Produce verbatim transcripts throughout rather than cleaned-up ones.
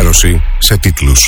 ενημέρωση σε τίτλους.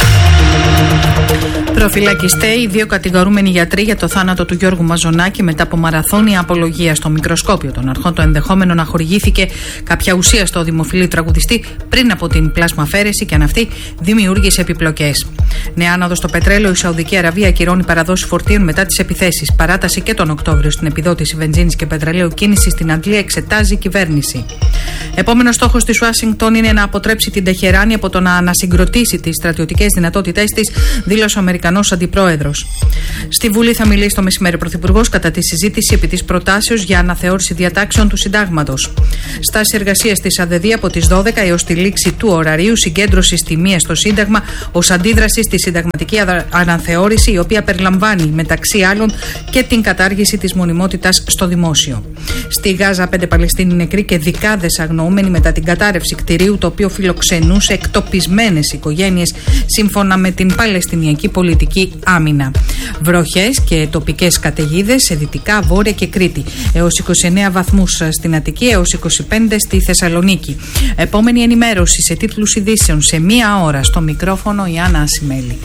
Προφυλακιστέ οι δύο κατηγορούμενοι γιατροί για το θάνατο του Γιώργου Μαζονάκη μετά από μαραθώνια απολογία στο μικροσκόπιο των αρχών. Το ενδεχόμενο να χορηγήθηκε κάποια ουσία στο δημοφιλή τραγουδιστή πριν από την πλασμαφέρεση και αν αυτή δημιούργησε επιπλοκές. Νέα άνοδο στο πετρέλαιο, η Σαουδική Αραβία ακυρώνει παραδόσεις φορτίων μετά τις επιθέσεις. Παράταση και τον Οκτώβριο στην επιδότηση βενζίνης και πετρελαίου κίνηση στην Αγγλία εξετάζει η κυβέρνηση. Επόμενος στόχος της Ουάσιγκτον είναι να αποτρέψει την Τεχεράνη από το να ανασυγκροτήσει τις στρατιωτικές δυνατότητές της, δήλωσε ο Αμερικανός αντιπρόεδρος. Στη Βουλή θα μιλήσει το μεσημέρι ο Πρωθυπουργός κατά τη συζήτηση επί της προτάσεως για αναθεώρηση διατάξεων του Συντάγματος. Στάση εργασίας της ΑΔΕΔΗ από τις δώδεκα έως τη λήξη του ωραρίου συγκέντρωση τιμίας στο Σύνταγμα ως αντίδραση στη συνταγματική αναθεώρηση, η οποία περιλαμβάνει μεταξύ άλλων και την κατάργηση της μονιμότητας στο δημόσιο. Στη Γάζα, πέντε Παλαιστίνοι νεκροί και δικάδες αγνοούμενοι μετά την κατάρρευση κτηρίου, το οποίο φιλοξενούσε εκτοπισμένες οικογένειες, σύμφωνα με την Παλαιστινιακή Πολιτική Άμυνα. Βροχές και τοπικές καταιγίδες σε Δυτικά, Βόρεια και Κρήτη. Έως είκοσι εννέα βαθμούς στην Αττική, έως είκοσι πέντε στη Θεσσαλονίκη. Επόμενη ενημέρωση σε τίτλους ειδήσεων σε μία ώρα. Στο μικρόφωνο η Άννα Ασημέλη.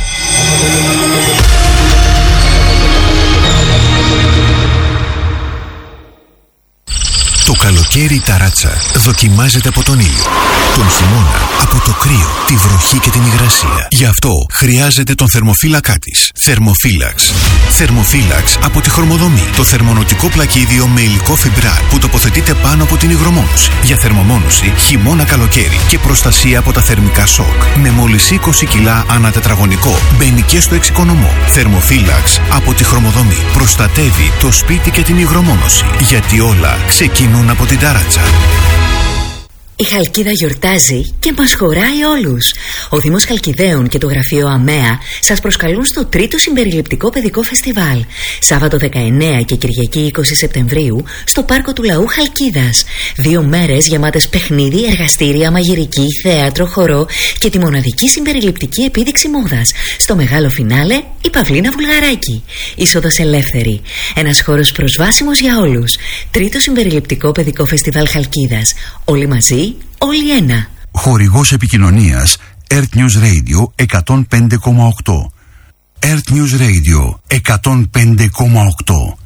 Το καλοκαίρι η ταράτσα δοκιμάζεται από τον ήλιο, τον χειμώνα από το κρύο, τη βροχή και την υγρασία. Γι' αυτό χρειάζεται τον θερμοφύλακά της. Θερμοφύλαξ. Θερμοφύλαξ από τη Χρωμοδομή. Το θερμονοτικό πλακίδιο με υλικό φιμπράρ που τοποθετείται πάνω από την υγρομόνωση. Για θερμομόνωση χειμώνα καλοκαίρι και προστασία από τα θερμικά σοκ. Με μόλις είκοσι κιλά ανά τετραγωνικό. Μπαίνει και στο εξοικονομό. Θερμοφύλαξ από τη Χρωμοδομή. Προστατεύει το σπίτι και την υγρομόνωση. Γιατί όλα ξεκινούν από την ταράτσα. Η Χαλκίδα γιορτάζει και μας χωράει όλους. Ο Δήμος Χαλκιδαίων και το Γραφείο ΑΜΕΑ σας προσκαλούν στο τρίτο συμπεριληπτικό παιδικό φεστιβάλ, Σάββατο δεκαεννέα και Κυριακή είκοσι Σεπτεμβρίου, στο Πάρκο του Λαού Χαλκίδας. Δύο μέρες γεμάτες παιχνίδι, εργαστήρια, μαγειρική, θέατρο, χορό και τη μοναδική συμπεριληπτική επίδειξη μόδας. Στο μεγάλο φινάλε η Παυλίνα Βουλγαράκη. Είσοδος ελεύθερη. Ένας χώρος προσβάσιμος για όλους. Τρίτο συμπεριληπτικό παιδικό φεστιβάλ Χαλκίδας. Όλοι μαζί, όλοι ένα. Χορηγός επικοινωνίας Earth News Radio εκατόν πέντε κόμμα οκτώ. Earth News Radio εκατόν πέντε κόμμα οκτώ.